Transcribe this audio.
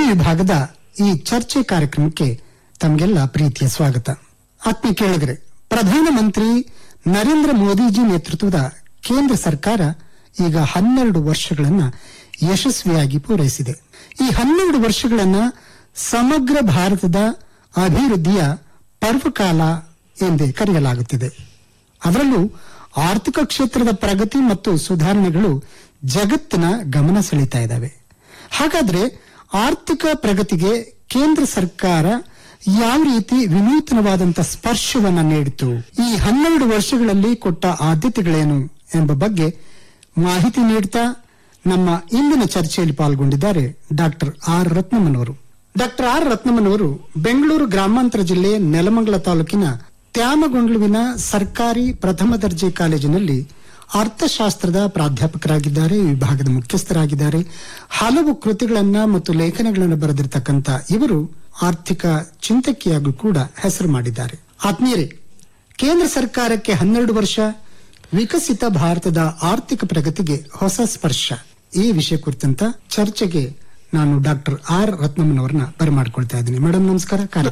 ಸುದ್ದಿ ವಿಭಾಗದ ಈ ಚರ್ಚೆ ಕಾರ್ಯಕ್ರಮಕ್ಕೆ ತಮಗೆಲ್ಲ ಪ್ರೀತಿಯ ಸ್ವಾಗತ. ಆತ್ಮೀಯ ಕೇಳಿದರೆ, ಪ್ರಧಾನಮಂತ್ರಿ ನರೇಂದ್ರ ಮೋದಿಜಿ ನೇತೃತ್ವದ ಕೇಂದ್ರ ಸರ್ಕಾರ ಈಗ 12 ವರ್ಷಗಳನ್ನ ಯಶಸ್ವಿಯಾಗಿ ಪೂರೈಸಿದೆ. ಈ 12 ವರ್ಷಗಳನ್ನ ಸಮಗ್ರ ಭಾರತದ ಅಭಿವೃದ್ಧಿಯ ಪರ್ವಕಾಲ ಎಂದೇ ಕರೆಯಲಾಗುತ್ತಿದೆ. ಅದರಲ್ಲೂ ಆರ್ಥಿಕ ಕ್ಷೇತ್ರದ ಪ್ರಗತಿ ಮತ್ತು ಸುಧಾರಣೆಗಳು ಜಗತ್ತಿನ ಗಮನ ಸೆಳೀತಾ ಇದ್ದಾವೆ. ಹಾಗಾದ್ರೆ ಆರ್ಥಿಕ ಪ್ರಗತಿಗೆ ಕೇಂದ್ರ ಸರ್ಕಾರ ಯಾವ ರೀತಿ ವಿನೂತನವಾದಂತಹ ಸ್ಪರ್ಶವನ್ನ ನೀಡಿತು, ಈ 12 ವರ್ಷಗಳಲ್ಲಿ ಕೊಟ್ಟ ಆದ್ಯತೆಗಳೇನು ಎಂಬ ಬಗ್ಗೆ ಮಾಹಿತಿ ನೀಡುತ್ತಾ ನಮ್ಮ ಇಂದಿನ ಚರ್ಚೆಯಲ್ಲಿ ಪಾಲ್ಗೊಂಡಿದ್ದಾರೆ doctor R ರತ್ನಮ್ಮನವರು. Doctor R ರತ್ನಮ್ಮನವರು Bengaluru ಗ್ರಾಮಾಂತರ ಜಿಲ್ಲೆ ನೆಲಮಂಗಲ ತಾಲೂಕಿನ ತ್ಯಾಮಗೊಂಡ್ಲುವಿನ ಸರ್ಕಾರಿ ಪ್ರಥಮ ದರ್ಜೆ ಕಾಲೇಜಿನಲ್ಲಿ ಅರ್ಥಶಾಸ್ತ್ರದ ಪ್ರಾಧ್ಯಾಪಕರಾಗಿದ್ದಾರೆ, ವಿಭಾಗದ ಮುಖ್ಯಸ್ಥರಾಗಿದ್ದಾರೆ. ಹಲವು ಕೃತಿಗಳನ್ನ ಮತ್ತು ಲೇಖನಗಳನ್ನು ಬರೆದಿರತಕ್ಕಂಥ ಇವರು ಆರ್ಥಿಕ ಚಿಂತಕಿಯಾಗೂ ಕೂಡ ಹೆಸರು ಮಾಡಿದ್ದಾರೆ. ಆತ್ಮೀಯರೇ, ಕೇಂದ್ರ ಸರ್ಕಾರಕ್ಕೆ 12 ವರ್ಷ, ವಿಕಸಿತ ಭಾರತದ ಆರ್ಥಿಕ ಪ್ರಗತಿಗೆ ಹೊಸ ಸ್ಪರ್ಶ, ಈ ವಿಷಯ ಕುರಿತಂತ ಚರ್ಚೆಗೆ ನಾನು ಡಾಕ್ಟರ್ ಆರ್ ರತ್ನಮ್ಮನವರನ್ನ ಬರಮಾಡಿಕೊಳ್ತಾ ಇದ್ದೀನಿ. ಮೇಡಮ್ ನಮಸ್ಕಾರ.